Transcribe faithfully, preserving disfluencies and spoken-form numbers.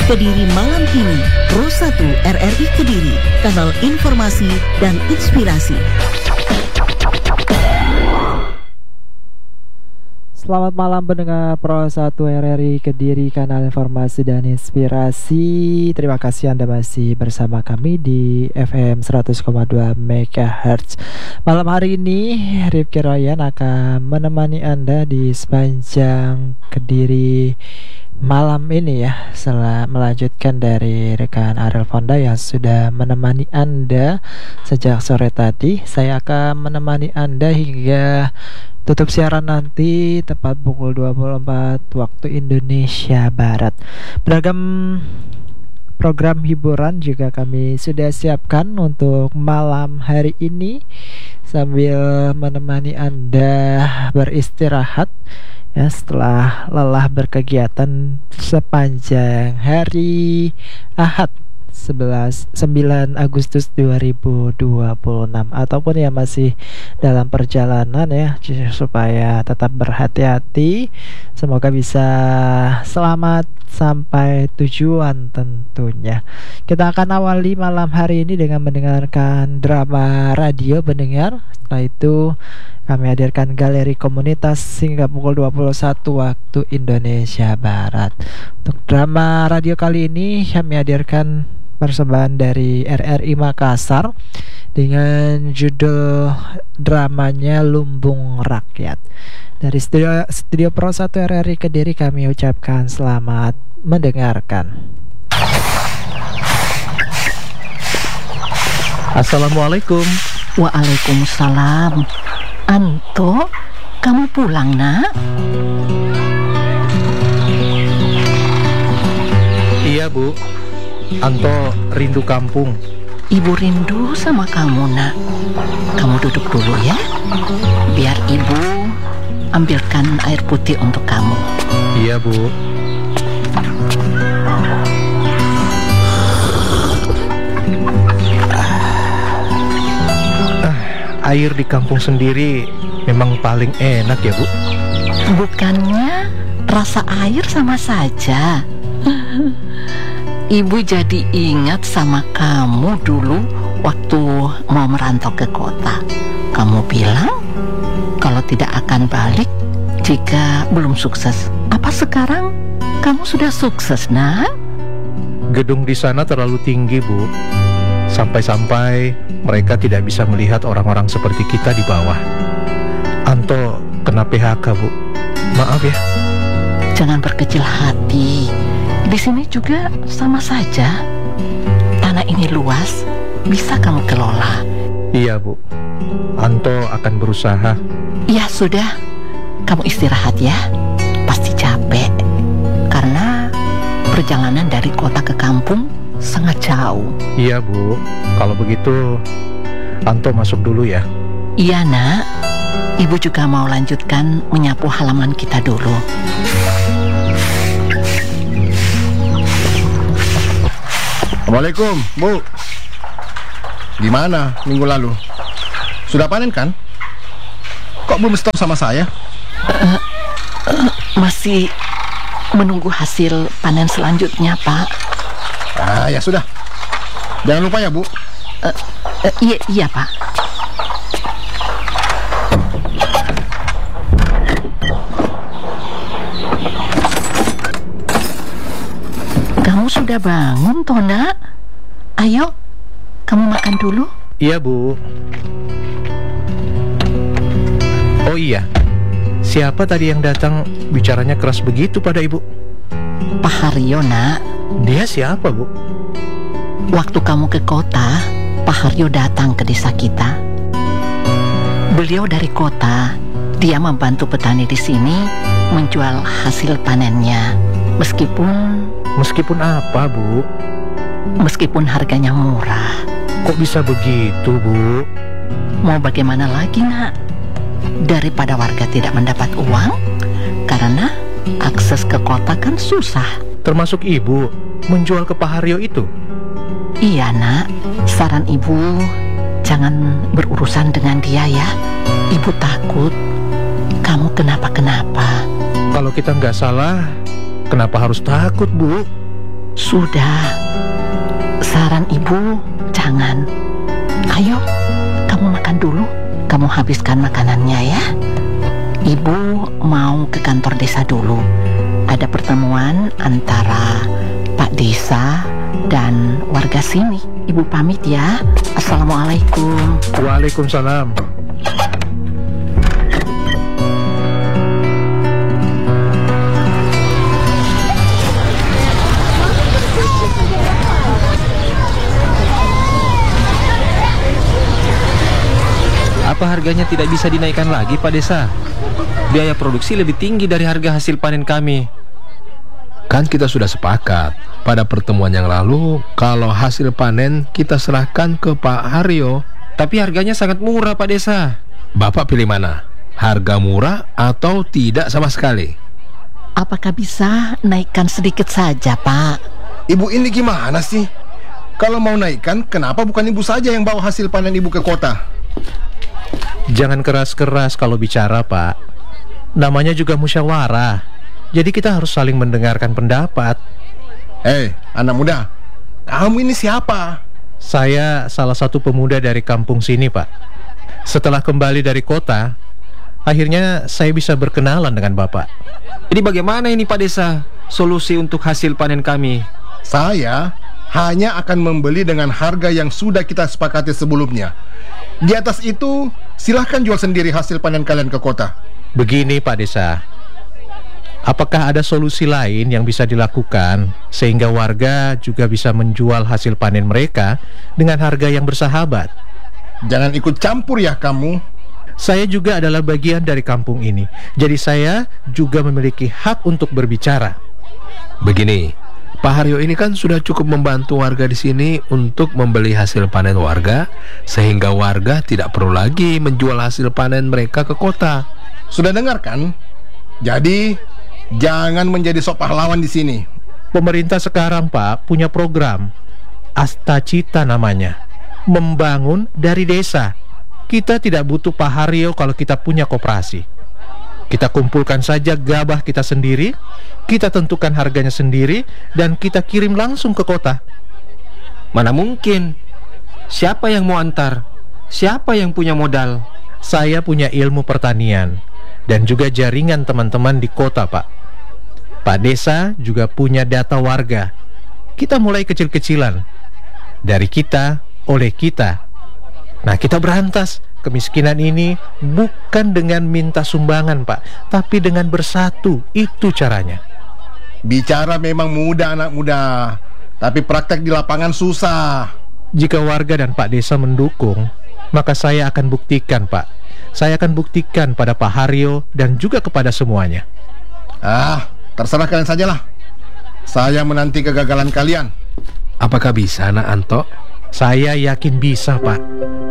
Kediri malam ini, Pro satu R R I Kediri, kanal informasi dan inspirasi. Selamat malam pendengar Pro satu R R I Kediri, kanal informasi dan inspirasi. Terima kasih Anda masih bersama kami di F M seratus koma dua megahertz. Malam hari ini Rifki Royan akan menemani Anda di sepanjang Kediri malam ini ya, setelah melanjutkan dari rekan Ariel Fonda yang sudah menemani Anda sejak sore tadi. Saya akan menemani Anda hingga tutup siaran nanti tepat pukul dua puluh empat waktu Indonesia Barat. Beragam program hiburan juga kami sudah siapkan untuk malam hari ini sambil menemani Anda beristirahat ya, setelah lelah berkegiatan sepanjang hari Ahad sebelas sembilan Agustus dua ribu dua puluh enam, ataupun yang masih dalam perjalanan ya, supaya tetap berhati-hati. Semoga bisa selamat sampai tujuan tentunya. Kita akan awali malam hari ini dengan mendengarkan drama radio pendengar. Setelah itu kami hadirkan galeri komunitas hingga pukul dua puluh satu waktu Indonesia Barat. Untuk drama radio kali ini kami hadirkan persembahan dari R R I Makassar dengan judul dramanya Lumbung Rakyat. Dari studio, studio Pro satu R R I Kediri kami ucapkan selamat mendengarkan. Assalamualaikum. Waalaikumsalam. Anto, kamu pulang nak? Iya Bu, Anto rindu kampung. Ibu rindu sama kamu nak. Kamu duduk dulu ya, biar ibu ambilkan air putih untuk kamu. Iya Bu. Air di kampung sendiri memang paling enak ya Bu. Bukannya rasa air sama saja. Ibu jadi ingat sama kamu dulu waktu mau merantau ke kota. Kamu bilang kalau tidak akan balik jika belum sukses. Apa sekarang kamu sudah sukses nak? Gedung di sana terlalu tinggi Bu, sampai-sampai mereka tidak bisa melihat orang-orang seperti kita di bawah. Anto kena P H K Bu, maaf ya. Jangan berkecil hati. Di sini juga sama saja. Tanah ini luas, bisa kamu kelola. Iya Bu, Anto akan berusaha. Ya sudah, kamu istirahat ya. Pasti capek, karena perjalanan dari kota ke kampung sangat jauh. Iya Bu, kalau begitu Anto masuk dulu ya. Iya nak, ibu juga mau lanjutkan menyapu halaman kita dulu. Assalamualaikum Bu. Gimana minggu lalu? Sudah panen kan? Kok belum stop sama saya? Uh, uh, masih menunggu hasil panen selanjutnya Pak. Ah ya sudah. Jangan lupa ya Bu. uh, uh, Iya iya Pak. Kamu sudah bangun toh nak? Ayo, kamu makan dulu. Iya Bu. Oh iya, siapa tadi yang datang bicaranya keras begitu pada Ibu? Pak Haryo nak. Dia siapa Bu? Waktu kamu ke kota, Pak Haryo datang ke desa kita. Beliau dari kota. Dia membantu petani di sini menjual hasil panennya. Meskipun Meskipun apa Bu? Meskipun harganya murah. Kok bisa begitu Bu? Mau bagaimana lagi nak? Daripada warga tidak mendapat uang, karena akses ke kota kan susah. Termasuk Ibu menjual ke Pak Haryo itu? Iya nak, saran ibu jangan berurusan dengan dia ya. Ibu takut kamu kenapa-kenapa. Kalau kita nggak salah, kenapa harus takut Bu? Sudah, saran ibu jangan. Ayo, kamu makan dulu. Kamu habiskan makanannya ya. Ibu mau ke kantor desa dulu. Ada pertemuan antara Pak Desa dan warga sini. Ibu pamit ya. Assalamualaikum. Waalaikumsalam. Apa harganya tidak bisa dinaikkan lagi, Pak Desa? Biaya produksi lebih tinggi dari harga hasil panen kami. Kan kita sudah sepakat pada pertemuan yang lalu kalau hasil panen kita serahkan ke Pak Haryo. Tapi harganya sangat murah, Pak Desa. Bapak pilih mana? Harga murah atau tidak sama sekali? Apakah bisa naikkan sedikit saja, Pak? Ibu ini gimana sih? Kalau mau naikkan, kenapa bukan ibu saja yang bawa hasil panen ibu ke kota? Jangan keras-keras kalau bicara, Pak. Namanya juga musyawarah. Jadi kita harus saling mendengarkan pendapat. Hei, anak muda, kamu ini siapa? Saya salah satu pemuda dari kampung sini, Pak. Setelah kembali dari kota, akhirnya saya bisa berkenalan dengan Bapak. Jadi bagaimana ini, Pak Desa, solusi untuk hasil panen kami? Saya hanya akan membeli dengan harga yang sudah kita sepakati sebelumnya. Di atas itu, silahkan jual sendiri hasil panen kalian ke kota. Begini, Pak Desa, apakah ada solusi lain yang bisa dilakukan sehingga warga juga bisa menjual hasil panen mereka dengan harga yang bersahabat? Jangan ikut campur ya kamu. Saya juga adalah bagian dari kampung ini, jadi saya juga memiliki hak untuk berbicara. Begini, Pak Haryo ini kan sudah cukup membantu warga di sini untuk membeli hasil panen warga, sehingga warga tidak perlu lagi menjual hasil panen mereka ke kota. Sudah dengar kan? Jadi jangan menjadi sok pahlawan di sini. Pemerintah sekarang, Pak, punya program Astacita namanya, membangun dari desa. Kita tidak butuh Pak Haryo kalau kita punya koperasi. Kita kumpulkan saja gabah kita sendiri, kita tentukan harganya sendiri, dan kita kirim langsung ke kota. Mana mungkin? Siapa yang mau antar? Siapa yang punya modal? Saya punya ilmu pertanian dan juga jaringan teman-teman di kota, Pak. Pak Desa juga punya data warga. Kita mulai kecil-kecilan. Dari kita, oleh kita. Nah, kita berantas kemiskinan ini bukan dengan minta sumbangan, Pak, tapi dengan bersatu. Itu caranya. Bicara memang mudah, anak muda, tapi praktek di lapangan susah. Jika warga dan Pak Desa mendukung, maka saya akan buktikan, Pak. Saya akan buktikan pada Pak Haryo dan juga kepada semuanya. Ah, terserah kalian sajalah. Saya menanti kegagalan kalian. Apakah bisa, Nak Anto? Saya yakin bisa, Pak.